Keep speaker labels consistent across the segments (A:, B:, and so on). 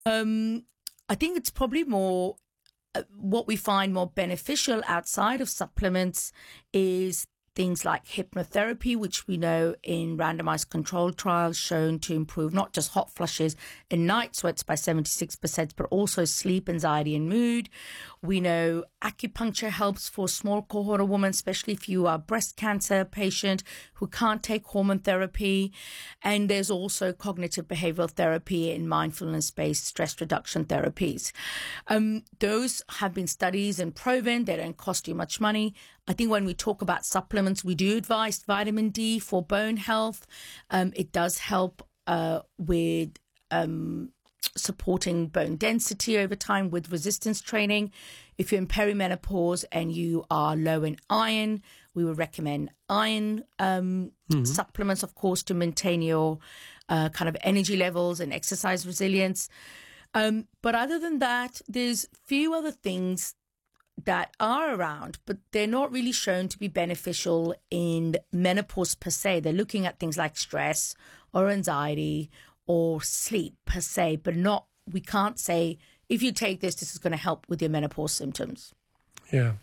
A: I think it's probably more what we find more beneficial outside of supplements is things like hypnotherapy, which we know in randomized controlled trials shown to improve not just hot flushes and night sweats by 76%, but also sleep, anxiety, and mood. We know acupuncture helps for a small cohort of women, especially if you are a breast cancer patient who can't take hormone therapy. And there's also cognitive behavioral therapy and mindfulness-based stress reduction therapies. Those have been studies and proven. They don't cost you much money. I think when we talk about supplements, we do advise vitamin D for bone health. It does help with supporting bone density over time with resistance training. If you're in perimenopause and you are low in iron, we would recommend iron supplements, of course, to maintain your kind of energy levels and exercise resilience. But other than that, there's few other things that are around, but they're not really shown to be beneficial in menopause per se. They're looking at things like stress or anxiety or sleep per se, but we can't say, if you take this, this is going to help with your menopause symptoms.
B: Yeah.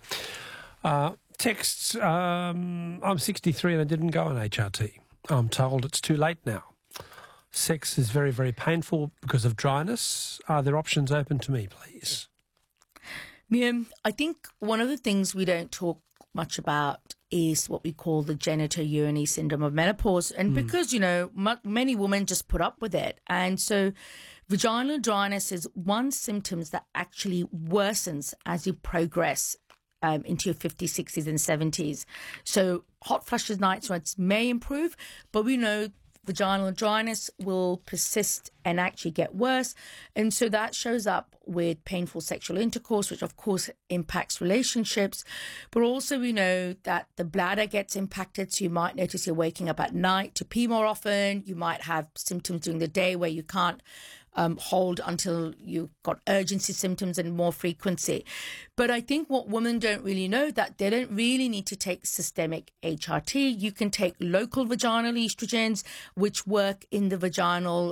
B: Texts, I'm 63 and I didn't go on HRT. I'm told it's too late now. Sex is very, very painful because of dryness. Are there options open to me, please?
A: Miriam, I think one of the things we don't talk much about is what we call the genitourinary syndrome of menopause. And because, many women just put up with it. And so vaginal dryness is one symptom that actually worsens as you progress into your 50s, 60s and 70s. So hot flushes, night sweats may improve, but we know vaginal dryness will persist and actually get worse. And so that shows up with painful sexual intercourse, which of course impacts relationships. But also we know that the bladder gets impacted. So you might notice you're waking up at night to pee more often. You might have symptoms during the day where you can't hold until you've got urgency symptoms and more frequency. But I think what women don't really know that they don't really need to take systemic HRT. You can take local vaginal estrogens, which work in the vaginal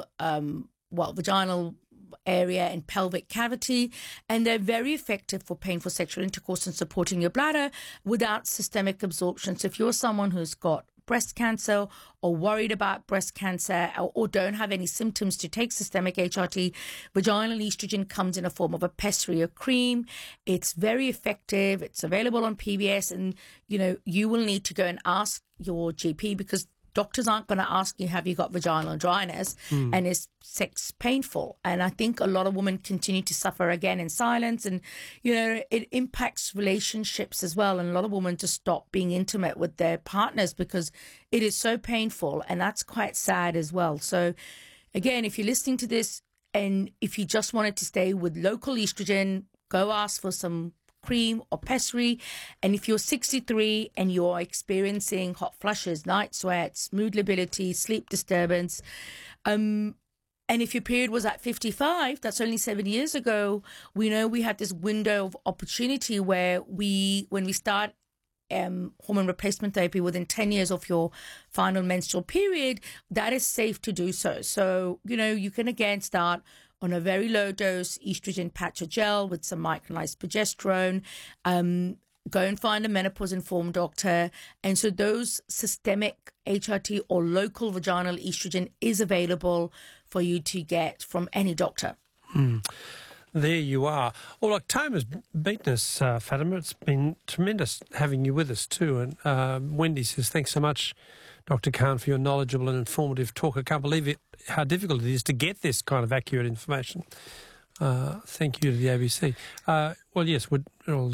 A: area and pelvic cavity, and they're very effective for painful sexual intercourse and supporting your bladder without systemic absorption. So if you're someone who's got breast cancer or worried about breast cancer or don't have any symptoms to take systemic HRT, vaginal estrogen comes in a form of a pessary or cream. It's very effective. It's available on PBS, and you will need to go and ask your GP because doctors aren't going to ask you, have you got vaginal dryness and is sex painful? And I think a lot of women continue to suffer again in silence, and, it impacts relationships as well. And a lot of women just stop being intimate with their partners because it is so painful, and that's quite sad as well. So again, if you're listening to this and if you just wanted to stay with local estrogen, go ask for some cream or pessary. And if you're 63 and you're experiencing hot flushes, night sweats, mood lability, sleep disturbance, and if your period was at 55, that's only 7 years ago, we know we had this window of opportunity where when we start hormone replacement therapy within 10 years of your final menstrual period, that is safe to do so. So, you can again start on a very low dose estrogen patch or gel with some micronized progesterone. Go and find a menopause-informed doctor. And so those systemic HRT or local vaginal estrogen is available for you to get from any doctor.
B: There you are. Well, look, time has beaten us, Fatima. It's been tremendous having you with us too. And Wendy says, thanks so much, Dr. Khan, for your knowledgeable and informative talk. I can't believe how difficult it is to get this kind of accurate information. Thank you to the ABC. Well, yes, we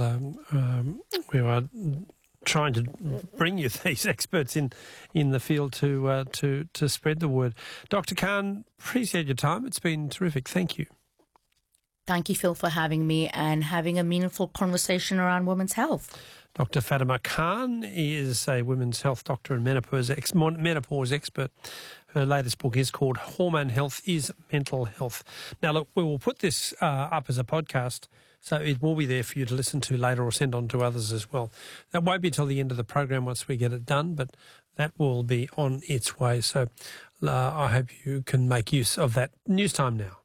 B: are trying to bring you these experts in the field to spread the word. Dr. Khan, appreciate your time. It's been terrific. Thank you.
A: Thank you, Phil, for having me and having a meaningful conversation around women's health.
B: Dr. Fatima Khan is a women's health doctor and menopause expert. Her latest book is called Hormone Health is Mental Health. Now, look, we will put this up as a podcast, so it will be there for you to listen to later or send on to others as well. That won't be till the end of the program once we get it done, but that will be on its way. So I hope you can make use of that. News time now.